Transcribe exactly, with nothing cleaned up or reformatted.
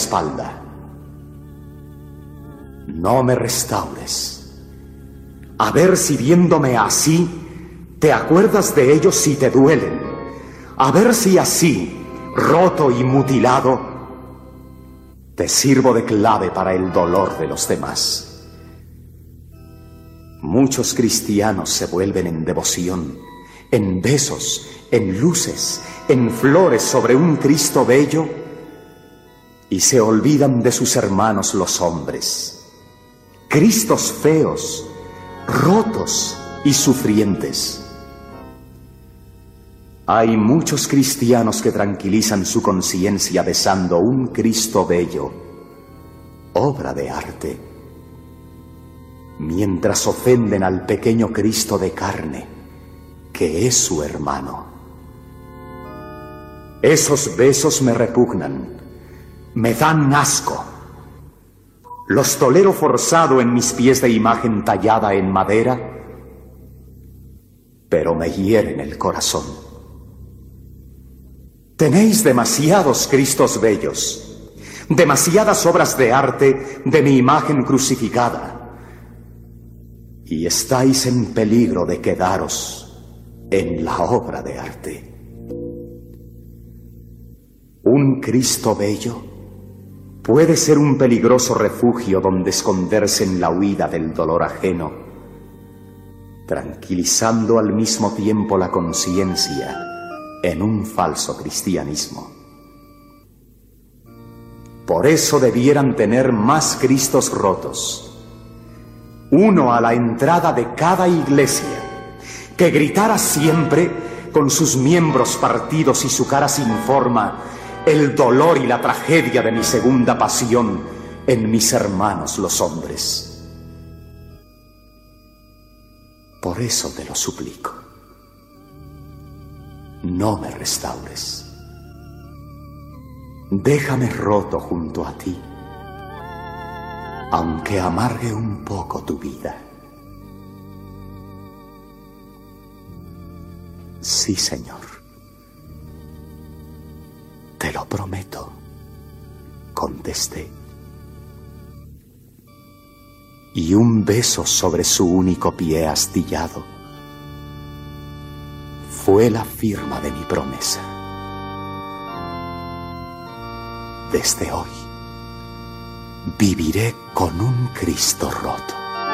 espalda. No me restaures. A ver si viéndome así, te acuerdas de ellos si te duelen. A ver si así, roto y mutilado, te sirvo de clave para el dolor de los demás. Muchos cristianos se vuelven en devoción, en besos, en luces, en flores sobre un Cristo bello, y se olvidan de sus hermanos los hombres, Cristos feos, rotos y sufrientes. Hay muchos cristianos que tranquilizan su conciencia besando un Cristo bello, obra de arte, mientras ofenden al pequeño Cristo de carne, que es su hermano. Esos besos me repugnan, me dan asco. Los tolero forzado en mis pies de imagen tallada en madera, pero me hieren el corazón. Tenéis demasiados Cristos bellos, demasiadas obras de arte de mi imagen crucificada, y estáis en peligro de quedaros en la obra de arte. Un Cristo bello puede ser un peligroso refugio donde esconderse en la huida del dolor ajeno, tranquilizando al mismo tiempo la conciencia en un falso cristianismo. Por eso debieran tener más Cristos rotos, uno a la entrada de cada iglesia, que gritara siempre, con sus miembros partidos y su cara sin forma, el dolor y la tragedia de mi segunda pasión en mis hermanos los hombres. Por eso te lo suplico, no me restaures. Déjame roto junto a ti, aunque amargue un poco tu vida. Sí, Señor. Te lo prometo, contesté. Y un beso sobre su único pie astillado fue la firma de mi promesa. Desde hoy viviré con un Cristo roto.